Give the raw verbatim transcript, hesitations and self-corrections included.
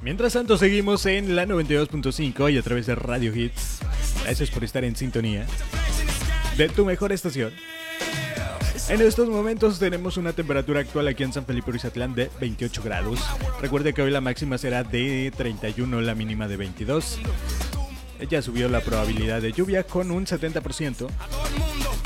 Mientras tanto, seguimos en la noventa y dos punto cinco y a través de Radio Hits. Gracias por estar en sintonía de tu mejor estación. En estos momentos tenemos una temperatura actual aquí en San Felipe Urizatlán de veintiocho grados. Recuerde que hoy la máxima será de treinta y uno, la mínima de veintidós. Ya subió la probabilidad de lluvia con un setenta por ciento.